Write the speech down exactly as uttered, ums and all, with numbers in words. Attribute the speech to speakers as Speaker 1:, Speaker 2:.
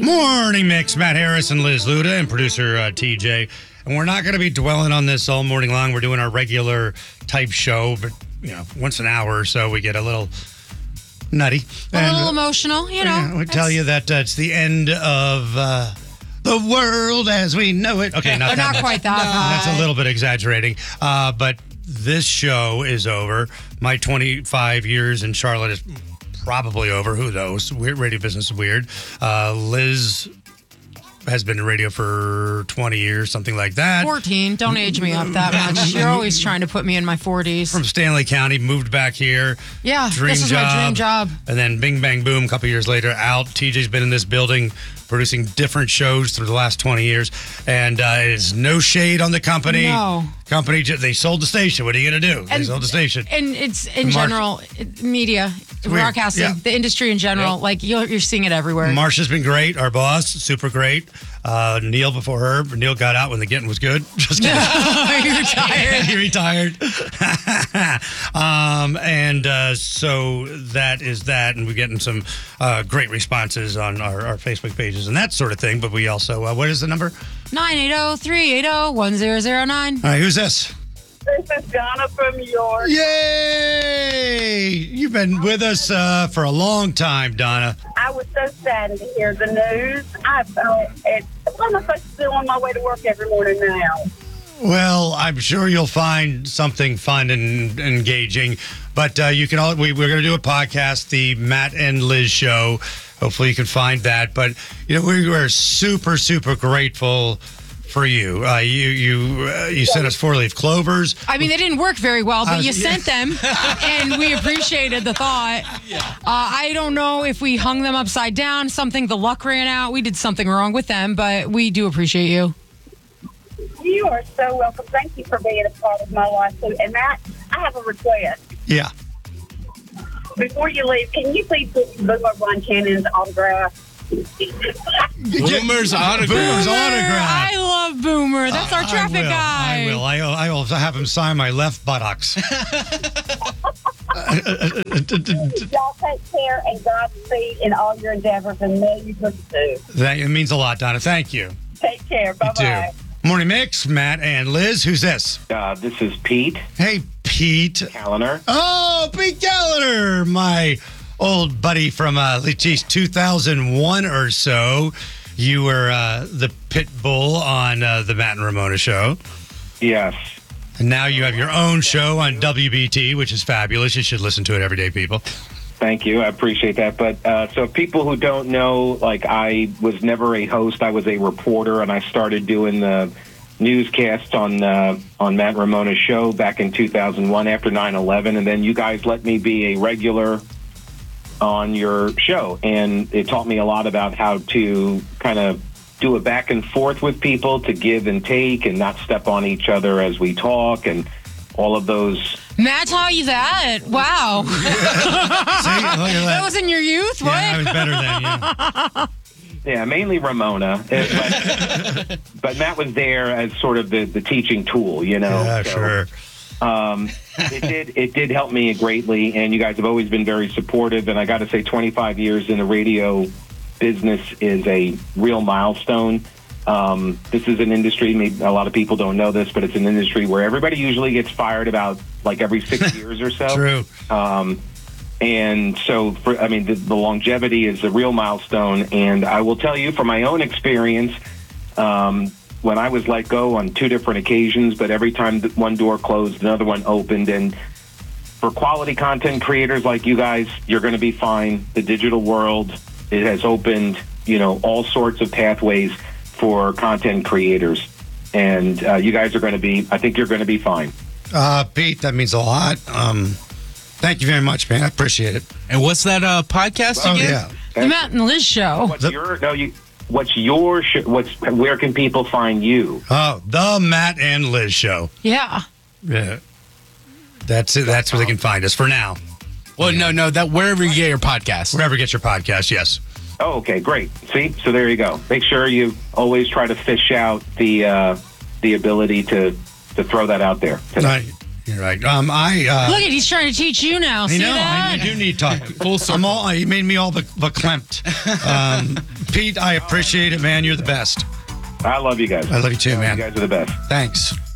Speaker 1: Morning Mix, Matt Harris and Liz Luda and producer uh, T J. And we're not going to be dwelling on this all morning long. We're doing our regular type show, but, you know, once an hour or so we get a little nutty.
Speaker 2: A
Speaker 1: and,
Speaker 2: little emotional, you know.
Speaker 1: Yeah, we tell you that uh, it's the end of uh, the world as we know it. Okay, not,
Speaker 2: But
Speaker 1: that
Speaker 2: not
Speaker 1: much.
Speaker 2: quite that high.
Speaker 1: That's a little bit exaggerating. Uh, but this show is over. My twenty-five years in Charlotte is probably over. Who knows? Weird radio business is weird. Uh, Liz has been in radio for twenty years, something like that.
Speaker 2: fourteen. Don't age me up that much. You're always trying to put me in my forties.
Speaker 1: From Stanley County, moved back here.
Speaker 2: Yeah,
Speaker 1: dream
Speaker 2: this is
Speaker 1: job,
Speaker 2: my dream job.
Speaker 1: And then bing, bang, boom, a couple years later, out. T J's been in this building producing different shows through the last twenty years. And uh, it's no shade on the company.
Speaker 2: No.
Speaker 1: Company, they sold the station. What are you going to do? They
Speaker 2: And-
Speaker 1: sold the station.
Speaker 2: And it's in
Speaker 1: Mar-
Speaker 2: general, it- media,
Speaker 1: weird.
Speaker 2: broadcasting,
Speaker 1: Yeah.
Speaker 2: the industry in general.
Speaker 1: Yep.
Speaker 2: Like, you're, you're seeing it everywhere.
Speaker 1: Marsha's been great, our boss, super great. Uh, Neil before her. Neil got out when the getting was good. Just kidding.
Speaker 2: You're retired.
Speaker 1: He retired. um, and uh, so that is that. And we're getting some uh, great responses on our, our Facebook pages and that sort of thing. But we also, uh, what is the number?
Speaker 2: nine eight zero, three eight zero, one zero zero nine.
Speaker 1: All right, who's this?
Speaker 3: This is Donna from York.
Speaker 1: Yay! You've been with us uh, for a long time, Donna.
Speaker 3: I was so saddened to hear the news. I uh, it, what am I supposed to do on my way to work every morning now?
Speaker 1: Well, I'm sure you'll find something fun and engaging. But uh, you can all we, we're going to do a podcast, the Matt and Liz Show. Hopefully, you can find that. But you know, we were super, super grateful for you. Uh, you you uh, you sent us four leaf clovers.
Speaker 2: I mean, they didn't work very well, but
Speaker 1: Uh,
Speaker 2: you
Speaker 1: yeah.
Speaker 2: sent them, and we appreciated the thought. Uh, I don't know if we hung them upside down, something, the luck ran out. We did something wrong with them, but we do appreciate you.
Speaker 3: You are so welcome. Thank you for being a part of my life too. And Matt, I have a request.
Speaker 1: Yeah.
Speaker 3: Before you leave, can you please put Boomer Von Cannon's autograph?
Speaker 4: Boomer's autograph.
Speaker 1: Boomer's autograph.
Speaker 2: I love Boomer. That's our
Speaker 1: I
Speaker 2: traffic
Speaker 1: will,
Speaker 2: guy.
Speaker 1: I will. I, I will have him sign my left buttocks.
Speaker 3: Y'all take care and Godspeed in all your endeavors, and may you pursue.
Speaker 1: That it means a lot, Donna. Thank you.
Speaker 3: Take care. Bye
Speaker 1: You
Speaker 3: bye.
Speaker 1: too. Morning Mix, Matt and Liz. Who's this?
Speaker 5: Uh, this is Pete
Speaker 1: Hey, Pete.
Speaker 5: Callender.
Speaker 1: Oh, Pete Gallagher, my old buddy from uh, geez, two thousand one or so. You were uh, the pit bull on uh, the Matt and Ramona show.
Speaker 5: Yes.
Speaker 1: And now you have your own show on W B T, which is fabulous. You should listen to it every day, people.
Speaker 5: Thank you. I appreciate that. But uh, so people who don't know, like I was never a host. I was a reporter, and I started doing the newscasts on uh, on Matt and Ramona's show back in two thousand one after nine eleven. And then you guys let me be a regular on your show. And it taught me a lot about how to kind of do a back and forth with people, to give and take and not step on each other as we talk, and all of those.
Speaker 2: Matt taught you that? Wow.
Speaker 1: See, look at
Speaker 2: That
Speaker 1: that.
Speaker 2: was in your youth? What?
Speaker 1: Yeah, I was better than you.
Speaker 5: Yeah, mainly Ramona. But, but Matt was there as sort of the, the teaching tool, you know.
Speaker 1: Yeah,
Speaker 5: So,
Speaker 1: sure.
Speaker 5: Um, it did it did help me greatly, and you guys have always been very supportive. And I got to say, twenty-five years in the radio business is a real milestone. Um, this is an industry, maybe a lot of people don't know this, but it's an industry where everybody usually gets fired about like every six years or so.
Speaker 1: True.
Speaker 5: Um, and so, for, I mean, the, the longevity is a real milestone. And I will tell you from my own experience, um, when I was let go on two different occasions, but every time that one door closed, another one opened. And for quality content creators like you guys, you're going to be fine. The digital world, it has opened, you know, all sorts of pathways for content creators. And uh, you guys are going to be, I think you're going to be fine.
Speaker 1: Uh, Pete, that means a lot. Um, thank you very much, man. I appreciate it.
Speaker 4: And what's that uh, podcast
Speaker 1: Oh,
Speaker 4: again?
Speaker 1: yeah.
Speaker 2: The Matt and Liz show.
Speaker 5: What's your, no, you, what's your, sh- what's, where can people find you?
Speaker 1: Oh, the Matt and Liz show.
Speaker 2: Yeah.
Speaker 1: Yeah. That's it. That's where they can find us for now.
Speaker 4: Well, no, no, that wherever you get your podcast.
Speaker 1: Wherever you get your podcast, yes.
Speaker 5: Oh, okay, great. See, so there you go. Make sure you always try to fish out the uh, the ability to, to throw that out there.
Speaker 1: Uh, You're right. Um, I uh,
Speaker 2: Look at he's trying to teach you now.
Speaker 1: I
Speaker 2: See
Speaker 1: know.
Speaker 2: that?
Speaker 1: I, I do need talk. Full circle. I'm all. He made me all verklempt. Um, Pete, I appreciate it, man. You're the best.
Speaker 5: I love you guys.
Speaker 1: I love you too, man.
Speaker 5: You guys are the best.
Speaker 1: Thanks.